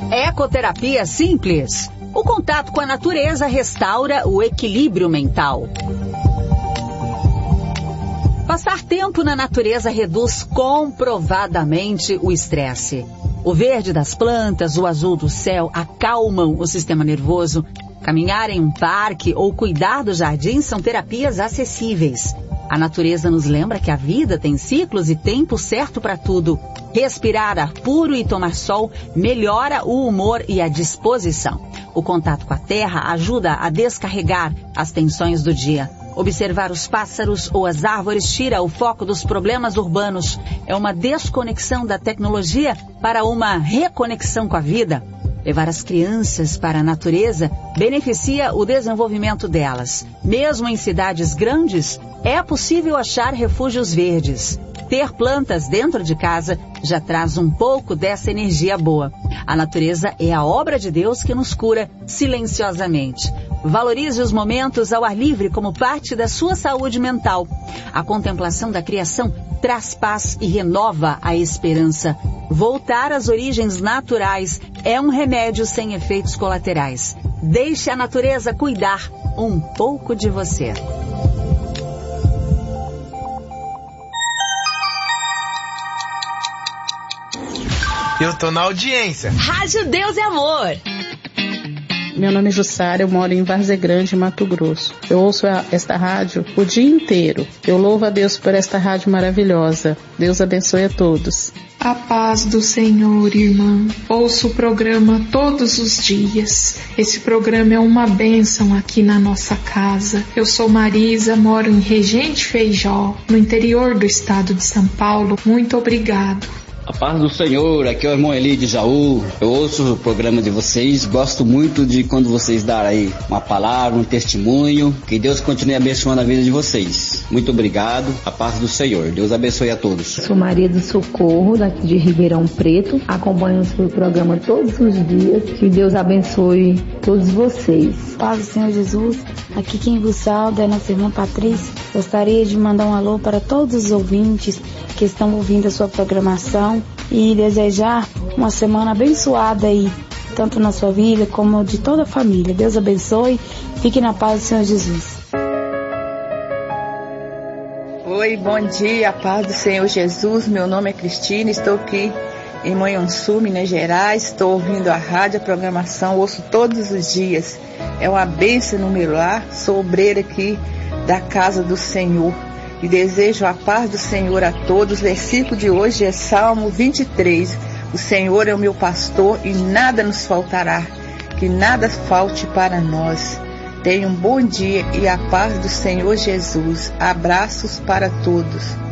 Ecoterapia simples. O contato com a natureza restaura o equilíbrio mental. Passar tempo na natureza reduz comprovadamente o estresse. O verde das plantas, o azul do céu acalmam o sistema nervoso. Caminhar em um parque ou cuidar do jardim são terapias acessíveis. A natureza nos lembra que a vida tem ciclos e tempo certo para tudo. Respirar ar puro e tomar sol melhora o humor e a disposição. O contato com a terra ajuda a descarregar as tensões do dia. Observar os pássaros ou as árvores tira o foco dos problemas urbanos. É uma desconexão da tecnologia para uma reconexão com a vida. Levar as crianças para a natureza beneficia o desenvolvimento delas. Mesmo em cidades grandes, é possível achar refúgios verdes. Ter plantas dentro de casa já traz um pouco dessa energia boa. A natureza é a obra de Deus que nos cura silenciosamente. Valorize os momentos ao ar livre como parte da sua saúde mental. A contemplação da criação traz paz e renova a esperança. Voltar às origens naturais é um remédio sem efeitos colaterais. Deixe a natureza cuidar um pouco de você. Eu tô na audiência. Rádio Deus e Amor. Meu nome é Jussara, eu moro em Várzea Grande, Mato Grosso. Eu ouço esta rádio o dia inteiro. Eu louvo a Deus por esta rádio maravilhosa. Deus abençoe a todos. A paz do Senhor, irmã. Ouço o programa todos os dias. Esse programa é uma bênção aqui na nossa casa. Eu sou Marisa, moro em Regente Feijó, no interior do estado de São Paulo. Muito obrigado. A paz do Senhor, aqui é o irmão Eli de Jaú. Eu ouço o programa de vocês, gosto muito de quando vocês darem aí uma palavra, um testemunho. Que Deus continue abençoando a vida de vocês. Muito obrigado, a paz do Senhor. Deus abençoe a todos. Sou Maria do Socorro, daqui de Ribeirão Preto. Acompanho o seu programa todos os dias. Que Deus abençoe todos vocês. Paz do Senhor Jesus, aqui quem vos sauda é nossa irmã Patrícia. Gostaria de mandar um alô para todos os ouvintes que estão ouvindo a sua programação e desejar uma semana abençoada aí, tanto na sua vida como de toda a família. Deus abençoe, fique na paz do Senhor Jesus. Oi, bom dia, a paz do Senhor Jesus. Meu nome é Cristina, estou aqui em Manhuaçu, Minas Gerais. Estou ouvindo a rádio, a programação, ouço todos os dias. É uma bênção no meu lar. Sou obreira aqui da casa do Senhor. E desejo a paz do Senhor a todos. O versículo de hoje é Salmo 23. O Senhor é o meu pastor e nada nos faltará. Que nada falte para nós. Tenha um bom dia e a paz do Senhor Jesus. Abraços para todos.